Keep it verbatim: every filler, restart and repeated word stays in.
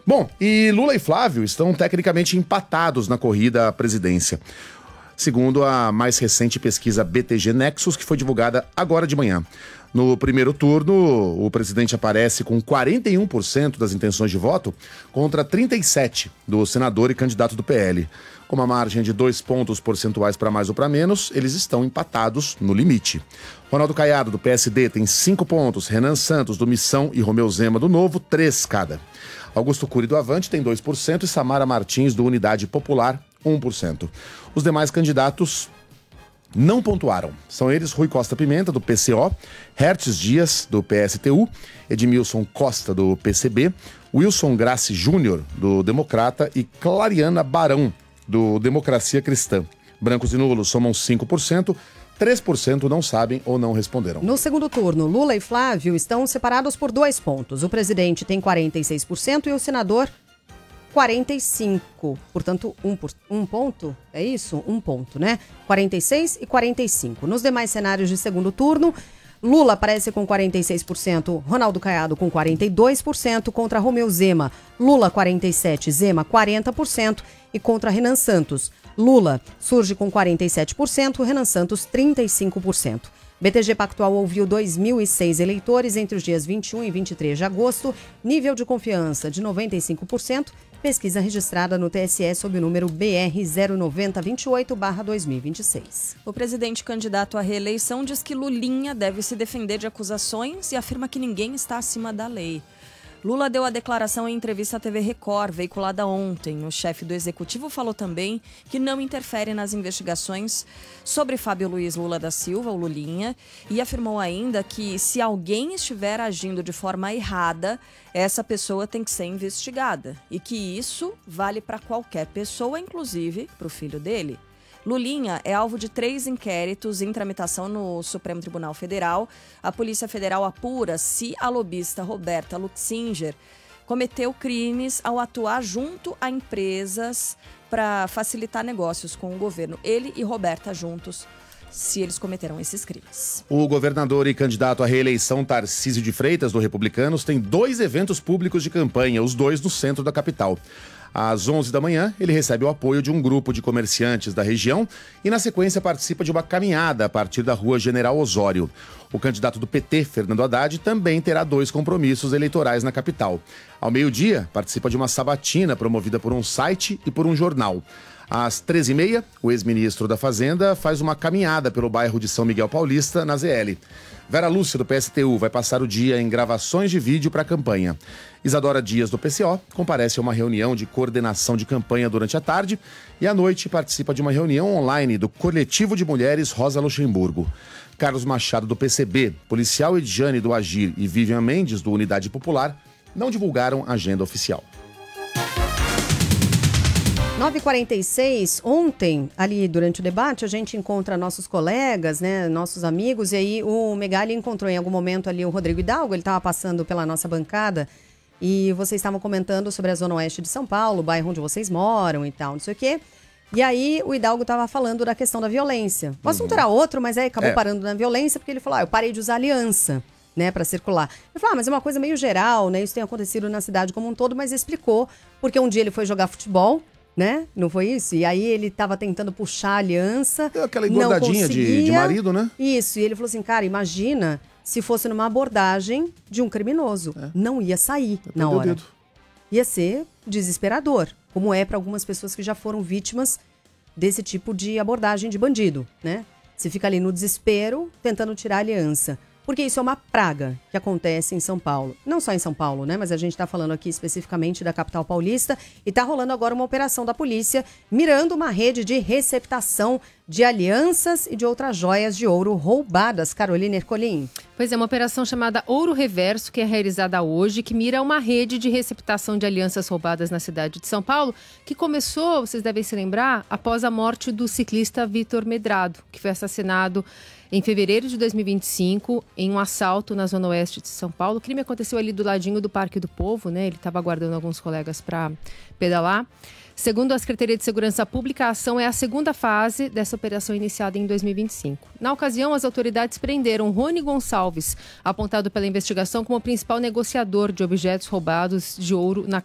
Bom, e Lula e Flávio estão tecnicamente empatados na corrida à presidência, segundo a mais recente pesquisa B T G Nexus, que foi divulgada agora de manhã. No primeiro turno, o presidente aparece com quarenta e um por cento das intenções de voto contra trinta e sete por cento do senador e candidato do P L. Com uma margem de dois pontos percentuais para mais ou para menos, eles estão empatados no limite. Ronaldo Caiado, do P S D, tem cinco pontos, Renan Santos, do Missão, e Romeu Zema, do Novo, três cada. Augusto Cury, do Avante, tem dois por cento e Samara Martins, do Unidade Popular, um por cento. Os demais candidatos não pontuaram. São eles Rui Costa Pimenta, do P C O, Hertz Dias, do P S T U, Edmilson Costa, do P C B, Wilson Grassi Júnior, do Democrata, e Clariana Barão, do Democracia Cristã. Brancos e nulos somam cinco por cento, três por cento não sabem ou não responderam. No segundo turno, Lula e Flávio estão separados por dois pontos. O presidente tem quarenta e seis por cento e o senador quarenta e cinco por cento. Portanto, um, por, um ponto, é isso? Um ponto, né? quarenta e seis e quarenta e cinco. Nos demais cenários de segundo turno, Lula aparece com quarenta e seis por cento, Ronaldo Caiado com quarenta e dois por cento, contra Romeu Zema, Lula quarenta e sete por cento, Zema quarenta por cento, e contra Renan Santos, Lula surge com quarenta e sete por cento, Renan Santos trinta e cinco por cento. B T G Pactual ouviu dois mil e seis eleitores entre os dias vinte e um e vinte e três de agosto, nível de confiança de noventa e cinco por cento, pesquisa registrada no T S E sob o número B R zero nove zero dois oito barra dois mil e vinte e seis. O presidente candidato à reeleição diz que Lulinha deve se defender de acusações e afirma que ninguém está acima da lei. Lula deu a declaração em entrevista à T V Record, veiculada ontem. O chefe do executivo falou também que não interfere nas investigações sobre Fábio Luiz Lula da Silva, o Lulinha, e afirmou ainda que se alguém estiver agindo de forma errada, essa pessoa tem que ser investigada e que isso vale para qualquer pessoa, inclusive para o filho dele. Lulinha é alvo de três inquéritos em tramitação no Supremo Tribunal Federal. A Polícia Federal apura se a lobista Roberta Luxinger cometeu crimes ao atuar junto a empresas para facilitar negócios com o governo. Ele e Roberta juntos, se eles cometeram esses crimes. O governador e candidato à reeleição Tarcísio de Freitas, do Republicanos, tem dois eventos públicos de campanha, os dois no centro da capital. Às onze da manhã, ele recebe o apoio de um grupo de comerciantes da região e, na sequência, participa de uma caminhada a partir da rua General Osório. O candidato do P T, Fernando Haddad, também terá dois compromissos eleitorais na capital. Ao meio-dia, participa de uma sabatina promovida por um site e por um jornal. Às treze e meia, o ex-ministro da Fazenda faz uma caminhada pelo bairro de São Miguel Paulista, na Z L. Vera Lúcia, do P S T U, vai passar o dia em gravações de vídeo para a campanha. Isadora Dias, do P C O, comparece a uma reunião de coordenação de campanha durante a tarde e à noite participa de uma reunião online do Coletivo de Mulheres Rosa Luxemburgo. Carlos Machado, do P C B, policial Edjane, do Agir, e Vivian Mendes, do Unidade Popular, não divulgaram agenda oficial. nove e quarenta e seis, ontem, ali durante o debate, a gente encontra nossos colegas, né, nossos amigos, e aí o Megali encontrou em algum momento ali o Rodrigo Hidalgo, ele estava passando pela nossa bancada, e vocês estavam comentando sobre a Zona Oeste de São Paulo, o bairro onde vocês moram e tal, não sei o quê. E aí o Hidalgo estava falando da questão da violência. O assunto uhum. era outro, mas aí acabou é. parando na violência, porque ele falou, ah, eu parei de usar aliança, né, para circular. Ele falou, ah, mas é uma coisa meio geral, né, isso tem acontecido na cidade como um todo, mas explicou, porque um dia ele foi jogar futebol, né? Não foi isso? E aí ele tava tentando puxar a aliança. É aquela engordadinha de, de marido, né? Isso. E ele falou assim, cara, imagina se fosse numa abordagem de um criminoso. É. Não ia sair Eu na hora. Ia ser desesperador, como é para algumas pessoas que já foram vítimas desse tipo de abordagem de bandido, né? Você fica ali no desespero, tentando tirar a aliança. Porque isso é uma praga que acontece em São Paulo. Não só em São Paulo, né? Mas a gente está falando aqui especificamente da capital paulista. E está rolando agora uma operação da polícia mirando uma rede de receptação de alianças e de outras joias de ouro roubadas. Carolina Ercolim. Pois é, uma operação chamada Ouro Reverso, que é realizada hoje, que mira uma rede de receptação de alianças roubadas na cidade de São Paulo, que começou, vocês devem se lembrar, após a morte do ciclista Vitor Medrado, que foi assassinado em fevereiro de dois mil e vinte e cinco, em um assalto na zona oeste de São Paulo. O crime aconteceu ali do ladinho do Parque do Povo, né? Ele estava aguardando alguns colegas para pedalar. Segundo a Secretaria de Segurança Pública, a ação é a segunda fase dessa operação iniciada em dois mil e vinte e cinco. Na ocasião, as autoridades prenderam Rony Gonçalves, apontado pela investigação como o principal negociador de objetos roubados de ouro na